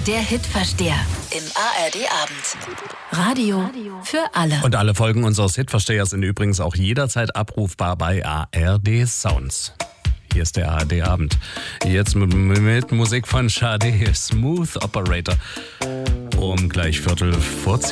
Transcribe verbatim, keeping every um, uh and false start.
Der Hitversteher im A R D-Abend. Radio für alle. Und alle Folgen unseres Hitverstehers sind übrigens auch jederzeit abrufbar bei A R D Sounds. Hier ist der A R D-Abend. Jetzt mit, mit Musik von Sade, Smooth Operator. Um gleich Viertel vor zehn.